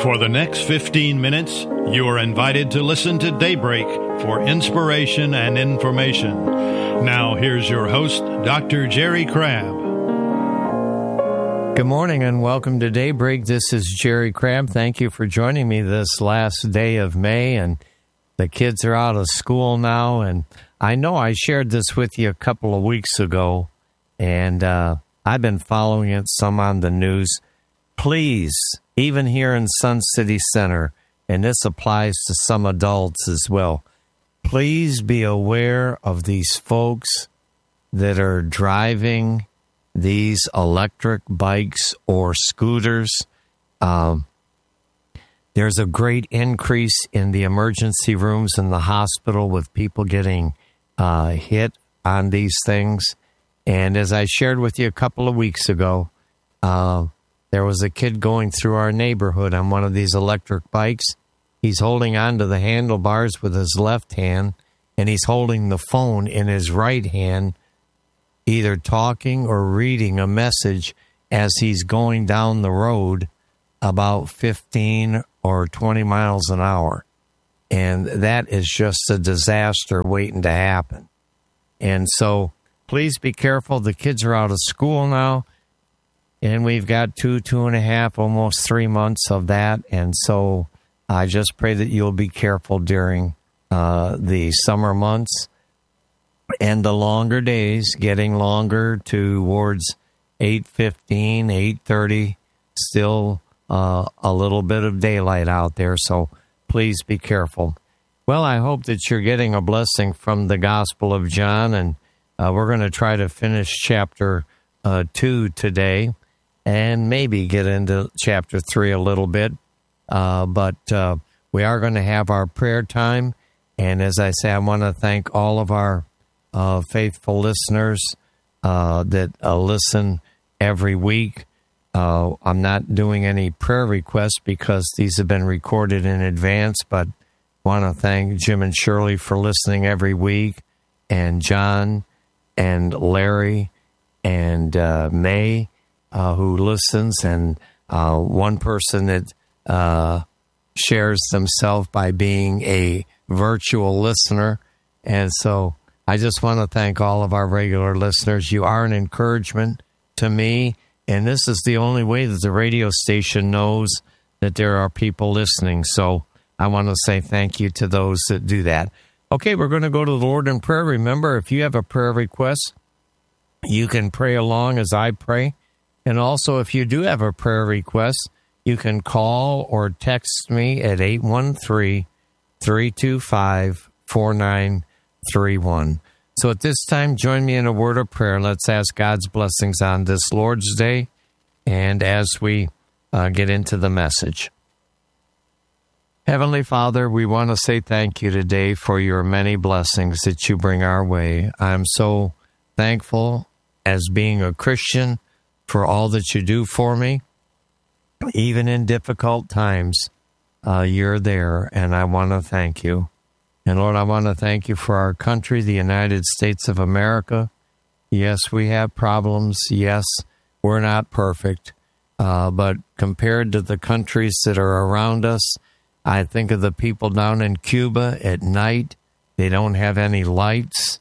For the next 15 minutes, you are invited to listen to Daybreak for inspiration and information. Now, here's your host, Dr. Jerry Crabb. Good morning and welcome to Daybreak. This is Jerry Crabb. Thank you for joining me this last day of May, and the kids are out of school now, and I know I shared this with you a couple of weeks ago, and I've been following it some on the news. Please, even here in Sun City Center, and this applies to some adults as well, please be aware of these folks that are driving these electric bikes or scooters. There's a great increase in the emergency rooms in the hospital with people getting hit on these things. And as I shared with you a couple of weeks ago, there was a kid going through our neighborhood on one of these electric bikes. He's holding onto the handlebars with his left hand, and he's holding the phone in his right hand, either talking or reading a message as he's going down the road about 15 or 20 miles an hour. And that is just a disaster waiting to happen. And so please be careful. The kids are out of school now, and we've got 2.5, almost 3 months of that. And so I just pray that you'll be careful during the summer months. And the longer days, getting longer towards 8:15, 8:30, still a little bit of daylight out there, so please be careful. Well, I hope that you're getting a blessing from the Gospel of John, and we're going to try to finish chapter 2 today, and maybe get into chapter 3 a little bit, but we are going to have our prayer time, and as I say, I want to thank all of our faithful listeners that listen every week. I'm not doing any prayer requests because these have been recorded in advance, but want to thank Jim and Shirley for listening every week, and John and Larry and May who listens, and one person that shares themselves by being a virtual listener. And so I just want to thank all of our regular listeners. You are an encouragement to me, and this is the only way that the radio station knows that there are people listening. So I want to say thank you to those that do that. Okay, we're going to go to the Lord in prayer. Remember, if you have a prayer request, you can pray along as I pray. And also, if you do have a prayer request, you can call or text me at 813-325-4931. So at this time, join me in a word of prayer. Let's ask God's blessings on this Lord's Day, and as we get into the message. Heavenly Father, we want to say thank you today for your many blessings that you bring our way. I'm so thankful as being a Christian for all that you do for me. Even in difficult times, you're there, and I want to thank you. And Lord, I want to thank you for our country, the United States of America. Yes, we have problems. Yes, we're not perfect. But compared to the countries that are around us, I think of the people down in Cuba at night. They don't have any lights.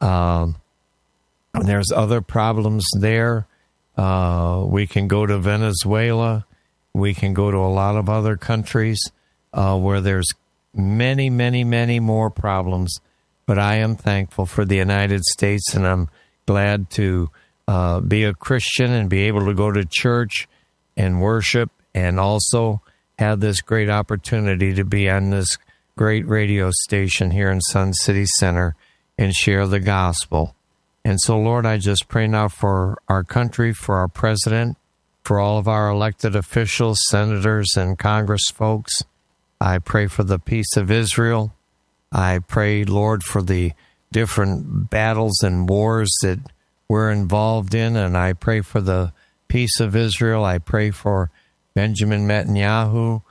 There's other problems there. We can go to Venezuela. We can go to a lot of other countries where there's many, many, many more problems. But I am thankful for the United States, and I'm glad to be a Christian and be able to go to church and worship, and also have this great opportunity to be on this great radio station here in Sun City Center and share the gospel. And so, Lord, I just pray now for our country, for our president, for all of our elected officials, senators, and Congress folks. I pray for the peace of Israel. I pray, Lord, for the different battles and wars that we're involved in, and I pray for the peace of Israel. I pray for Benjamin Netanyahu,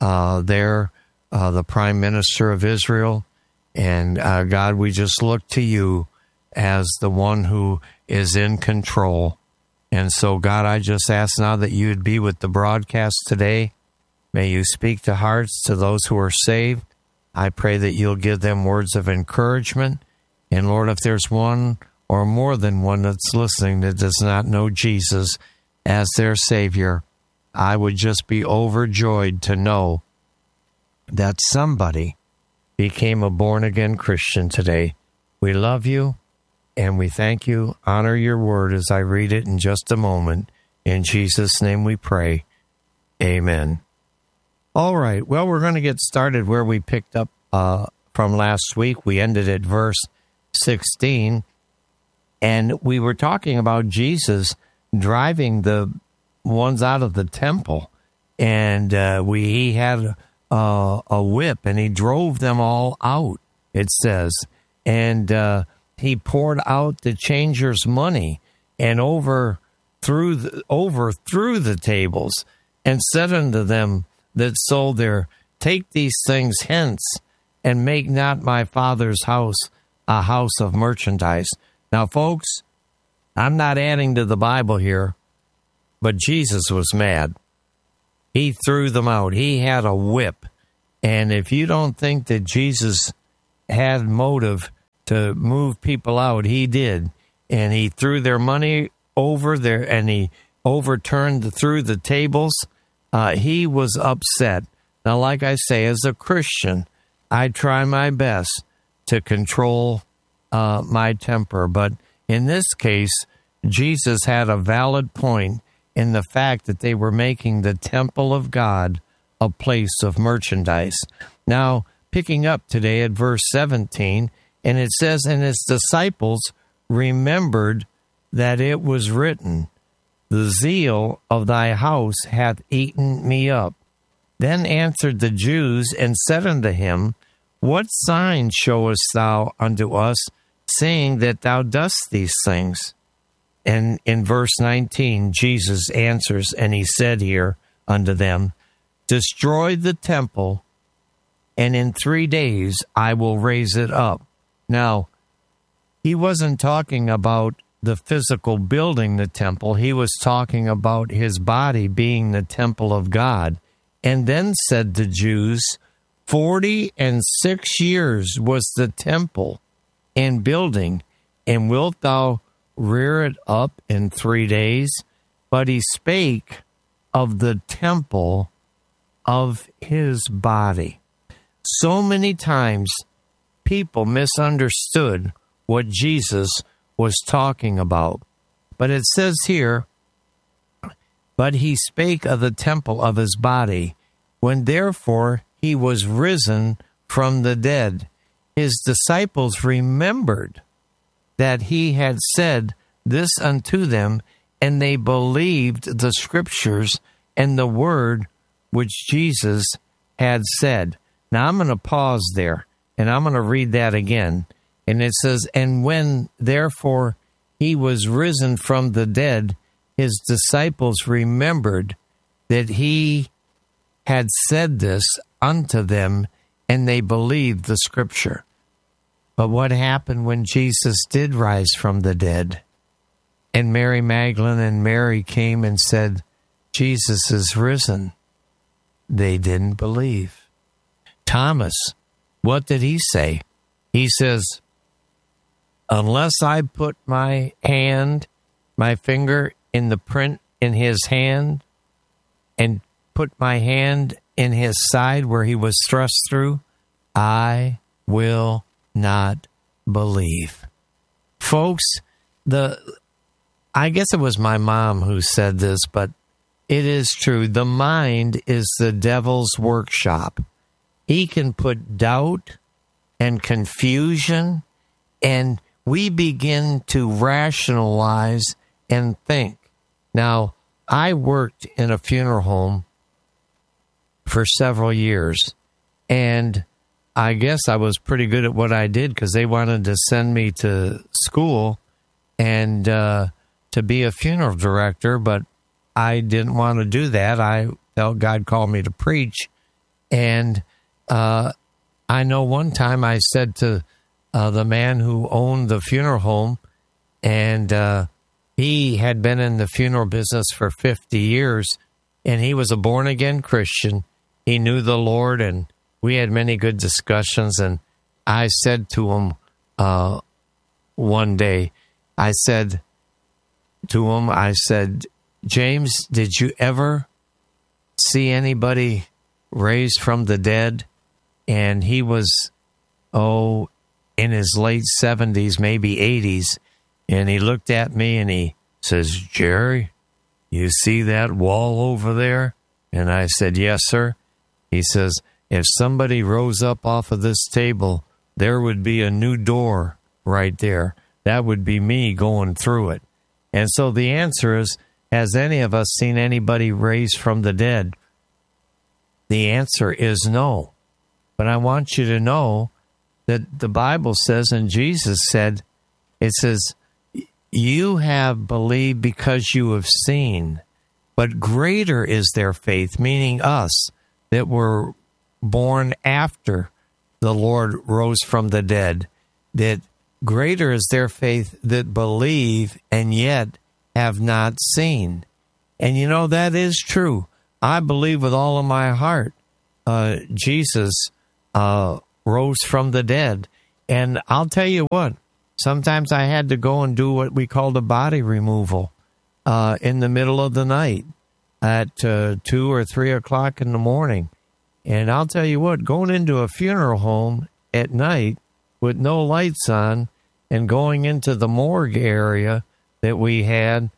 the Prime Minister of Israel. And God, we just look to you as the one who is in control. And so, God, I just ask now that you would be with the broadcast today. May you speak to hearts to those who are saved. I pray that you'll give them words of encouragement. And Lord, if there's one or more than one that's listening that does not know Jesus as their Savior, I would just be overjoyed to know that somebody became a born-again Christian today. We love you, and we thank you. Honor your word as I read it in just a moment. In Jesus' name we pray. Amen. All right, well, we're going to get started where we picked up from last week. We ended at verse 16, and we were talking about Jesus driving the ones out of the temple, and he had a whip, and he drove them all out, it says, and he poured out the changers' money and overthrew the tables, and said unto them that sold there, take these things hence, and make not my Father's house a house of merchandise. Now, folks, I'm not adding to the Bible here, but Jesus was mad. He threw them out. He had a whip. And if you don't think that Jesus had motive to move people out, he did. And he threw their money over there, and he threw the tables. He was upset. Now, like I say, as a Christian, I try my best to control my temper. But in this case, Jesus had a valid point in the fact that they were making the temple of God a place of merchandise. Now, picking up today at verse 17, and it says, and his disciples remembered that it was written, the zeal of thy house hath eaten me up. Then answered the Jews and said unto him, what sign showest thou unto us, saying that thou dost these things? And in verse 19, Jesus answers, and he said here unto them, destroy the temple, and in 3 days I will raise it up. Now, he wasn't talking about the physical building, the temple. He was talking about his body being the temple of God. And then said the Jews, 46 years was the temple in building, and wilt thou rear it up in 3 days? But he spake of the temple of his body. So many times people misunderstood what Jesus was talking about. But it says here, but he spake of the temple of his body, when therefore he was risen from the dead. His disciples remembered that he had said this unto them, and they believed the scriptures and the word which Jesus had said. Now I'm going to pause there, and I'm going to read that again. And it says, and when therefore he was risen from the dead, his disciples remembered that he had said this unto them, and they believed the scripture. But what happened when Jesus did rise from the dead? And Mary Magdalene and Mary came and said, Jesus is risen. They didn't believe. Thomas, what did he say? He says, unless I put my finger in the print in his hand, and put my hand in his side where he was thrust through, I will not believe. Folks, I guess it was my mom who said this, but it is true. The mind is the devil's workshop. He can put doubt and confusion, and we begin to rationalize and think. Now, I worked in a funeral home for several years, and I guess I was pretty good at what I did because they wanted to send me to school and to be a funeral director, but I didn't want to do that. I felt God called me to preach, and I know one time I said to the man who owned the funeral home, and he had been in the funeral business for 50 years, and he was a born-again Christian, he knew the Lord, and we had many good discussions. And I said to him one day, I said, James, did you ever see anybody raised from the dead? And he was, in his late 70s, maybe 80s. And he looked at me and he says, Jerry, you see that wall over there? And I said, yes, sir. He says, if somebody rose up off of this table, there would be a new door right there. That would be me going through it. And so the answer is, has any of us seen anybody raised from the dead? The answer is no. But I want you to know that the Bible says, and Jesus said, it says, you have believed because you have seen, but greater is their faith, meaning us, that were born after the Lord rose from the dead, that greater is their faith that believe and yet have not seen. And you know, that is true. I believe with all of my heart Jesus rose from the dead. And I'll tell you what, sometimes I had to go and do what we called a body removal in the middle of the night at 2 or 3 o'clock in the morning. And I'll tell you what, going into a funeral home at night with no lights on and going into the morgue area that we had,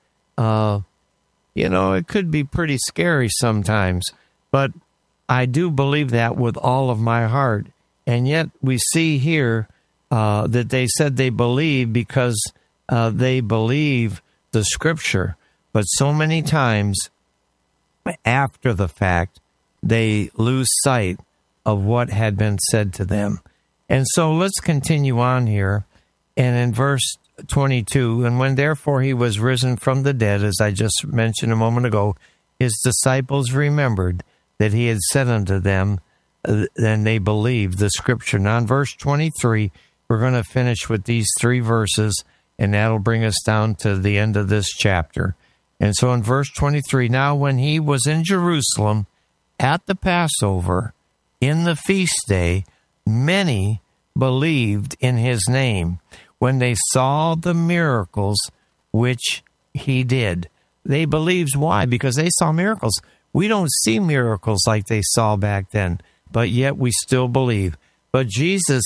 it could be pretty scary sometimes. But I do believe that with all of my heart. And yet we see here that they said they believe because they believe the Scripture. But so many times after the fact, they lose sight of what had been said to them. And so let's continue on here. And in verse 22, and when therefore he was risen from the dead, as I just mentioned a moment ago, his disciples remembered that he had said unto them, and they believed the Scripture. Now in verse 23, we're going to finish with these 3 verses, and that'll bring us down to the end of this chapter. And so in verse 23, now when he was in Jerusalem at the Passover, in the feast day, many believed in his name when they saw the miracles which he did. They believed. Why? Because they saw miracles. We don't see miracles like they saw back then, but yet we still believe. But Jesus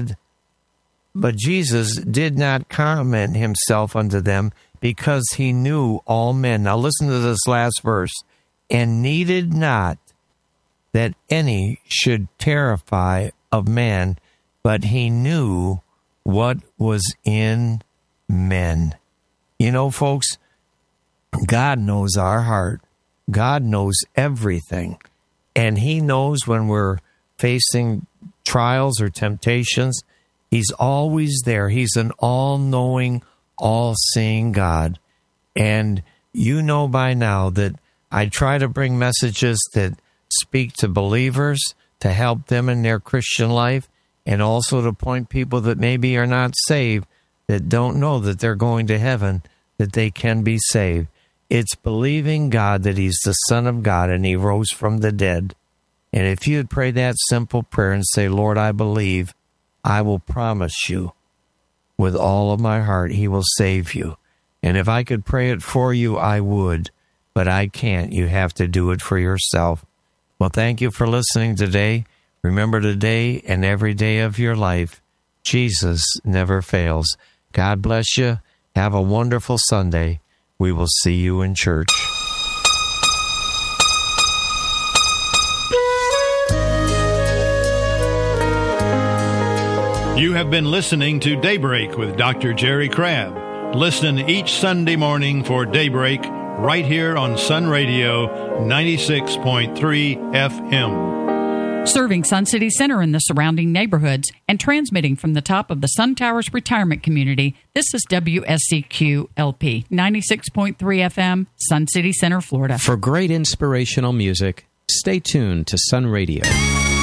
did not comment himself unto them, because he knew all men. Now listen to this last verse. And needed not that any should terrify of man, but he knew what was in men. You know, folks, God knows our heart. God knows everything. And he knows when we're facing trials or temptations. He's always there. He's an all-knowing, all-seeing God. And you know by now that I try to bring messages that speak to believers, to help them in their Christian life, and also to point people that maybe are not saved, that don't know that they're going to heaven, that they can be saved. It's believing God that he's the Son of God and he rose from the dead. And if you'd pray that simple prayer and say, Lord, I believe, I will promise you with all of my heart he will save you. And if I could pray it for you, I would. But I can't. You have to do it for yourself. Well, thank you for listening today. Remember, today and every day of your life, Jesus never fails. God bless you. Have a wonderful Sunday. We will see you in church. You have been listening to Daybreak with Dr. Jerry Crabb. Listen each Sunday morning for Daybreak right here on Sun Radio 96.3 FM. Serving Sun City Center and the surrounding neighborhoods and transmitting from the top of the Sun Towers Retirement Community, this is WSCQ-LP 96.3 FM, Sun City Center, Florida. For great inspirational music, stay tuned to Sun Radio.